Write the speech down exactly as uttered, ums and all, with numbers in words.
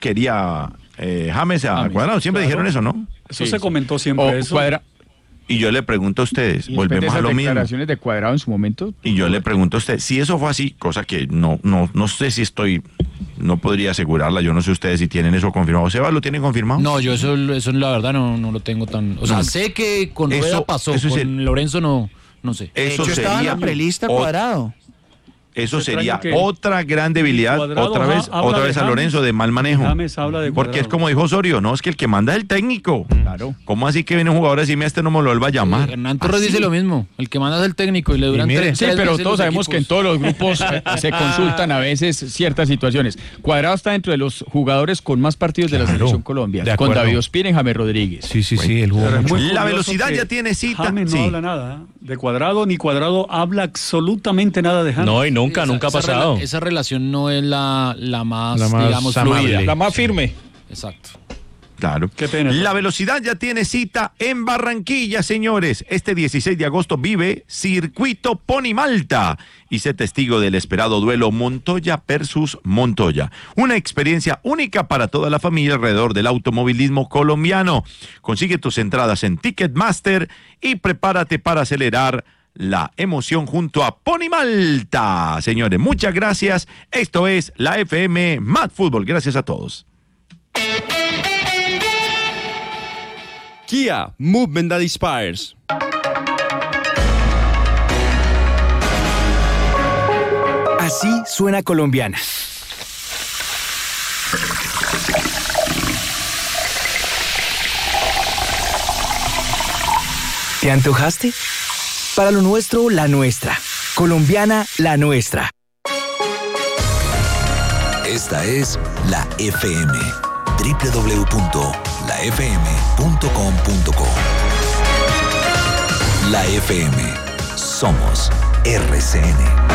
quería eh, James a James, Cuadrado, siempre claro. dijeron eso, ¿no? Eso Sí, se sí. comentó siempre. O eso. Cuadra- Y yo le pregunto a ustedes, y después de volvemos a esas lo mismo. declaraciones de Cuadrado en su momento. Y yo le pregunto a usted, si eso fue así, cosa que no, no, no sé si estoy, no podría asegurarla, yo no sé ustedes si tienen eso confirmado. ¿Sebas lo tiene confirmado? No, yo eso, eso la verdad no, no lo tengo tan... O sea, No. sé que con Eso- Rueda pasó, eso es con el- Lorenzo no, no sé. De Eso hecho, estaba en sería la prelista o- Cuadrado. Eso Es sería extraño que otra gran debilidad, Cuadrado otra ha- vez, habla otra de vez a James. Lorenzo de mal manejo. James habla de Porque es Cuadrado. como dijo Osorio, no, es que el que manda es el técnico. Claro. ¿Cómo así que viene un jugador a decirme a este no me lo vuelva a llamar? Eh, Hernán Torres ¿Así? dice lo mismo. El que manda es el técnico y le duran Y mire, tres, Sí, tres pero meses todos los sabemos que en equipos. todos los grupos eh, se consultan a veces ciertas situaciones. Cuadrado está dentro de los jugadores con más partidos de la Claro, selección Colombia, de con acuerdo. David Ospina y James Rodríguez. Sí, sí, sí, el jugó Pero es mucho. muy La curioso velocidad que ya tiene cita. James no Sí. habla nada ¿eh? de Cuadrado, ni Cuadrado habla absolutamente nada de James. No, y nunca, Esa- nunca ha esa pasado. rela- esa relación no es la, la más, La más digamos, amable. fluida. La más firme. Exacto. Claro. Qué pena. La velocidad ya tiene cita en Barranquilla, señores. Este dieciséis de agosto vive Circuito Pony Malta y sé testigo del esperado duelo Montoya versus Montoya. Una experiencia única para toda la familia alrededor del automovilismo colombiano. Consigue tus entradas en Ticketmaster y prepárate para acelerar la emoción junto a Pony Malta. Señores, muchas gracias. Esto es la F M Mad Fútbol. Gracias a todos. Kia, movement that inspires. Así suena Colombiana. ¿Te antojaste? Para lo nuestro, la nuestra. Colombiana, la nuestra. Esta es la F M. doble u doble u doble u punto la f m punto com punto co. La F M. Somos R C N.